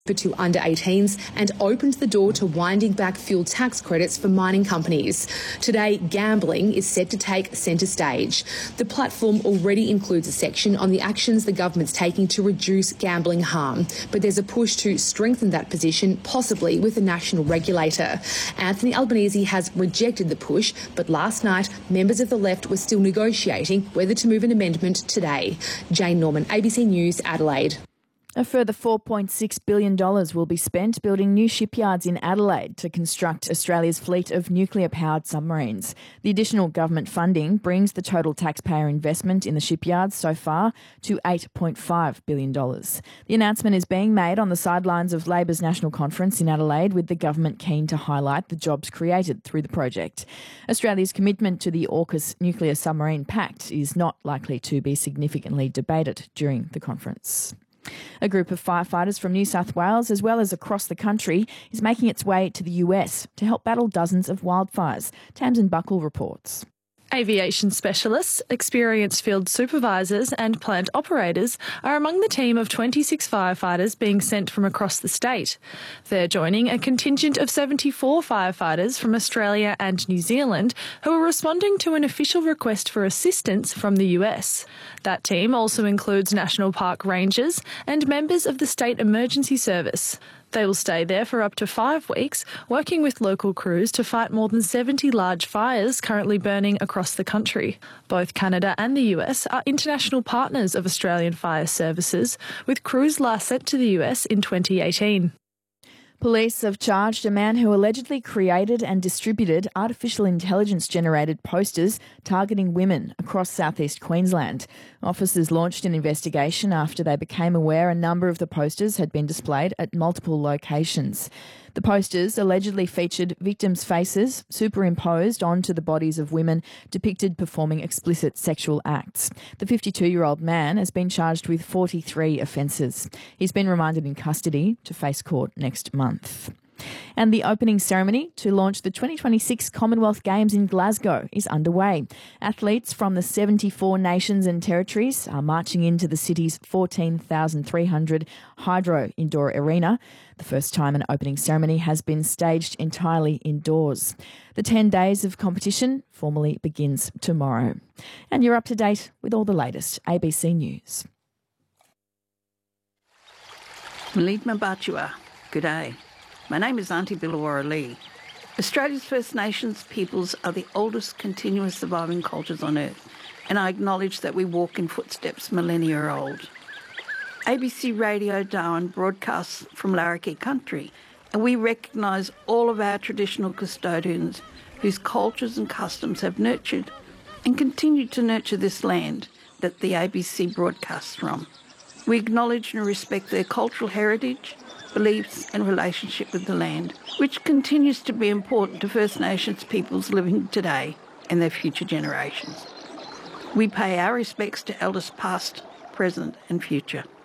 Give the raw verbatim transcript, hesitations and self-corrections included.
to under eighteens and opened the door to winding back fuel tax credits for mining companies. Today, gambling is set to take centre stage. The platform already includes a section on the actions the government's taking to reduce gambling harm, but there's a push to strengthen that position, possibly with a national regulator. Anthony Albanese has rejected the push, but last night, members of the left were still negotiating whether to move an amendment today. Jane Norman, A B C News, Adelaide. A further four point six billion dollars will be spent building new shipyards in Adelaide to construct Australia's fleet of nuclear-powered submarines. The additional government funding brings the total taxpayer investment in the shipyards so far to eight point five billion dollars. The announcement is being made on the sidelines of Labor's National Conference in Adelaide, with the government keen to highlight the jobs created through the project. Australia's commitment to the AUKUS nuclear submarine pact is not likely to be significantly debated during the conference. A group of firefighters from New South Wales, as well as across the country, is making its way to the U S to help battle dozens of wildfires. Tamsin Buckle reports. Aviation specialists, experienced field supervisors and plant operators are among the team of twenty-six firefighters being sent from across the state. They're joining a contingent of seventy-four firefighters from Australia and New Zealand who are responding to an official request for assistance from the U S. That team also includes National Park Rangers and members of the State Emergency Service. They will stay there for up to five weeks, working with local crews to fight more than seventy large fires currently burning across the country. Both Canada and the U S are international partners of Australian Fire Services, with crews last sent to the U S in twenty eighteen. Police have charged a man who allegedly created and distributed artificial intelligence-generated posters targeting women across southeast Queensland. Officers launched an investigation after they became aware a number of the posters had been displayed at multiple locations. The posters allegedly featured victims' faces superimposed onto the bodies of women depicted performing explicit sexual acts. The fifty-two-year-old man has been charged with forty-three offences. He's been remanded in custody to face court next month. And the opening ceremony to launch the twenty twenty-six Commonwealth Games in Glasgow is underway. Athletes from the seventy-four nations and territories are marching into the city's fourteen thousand three hundred hydro indoor arena. The first time an opening ceremony has been staged entirely indoors. The ten days of competition formally begins tomorrow. And you're up to date with all the latest A B C News. Malid Mabatua, good day. My name is Auntie Billawara Lee. Australia's First Nations peoples are the oldest continuous surviving cultures on Earth, and I acknowledge that we walk in footsteps millennia old. A B C Radio Darwin broadcasts from Larrakia country, and we recognise all of our traditional custodians whose cultures and customs have nurtured and continue to nurture this land that the A B C broadcasts from. We acknowledge and respect their cultural heritage, beliefs and relationship with the land, which continues to be important to First Nations peoples living today and their future generations. We pay our respects to elders past, present and future.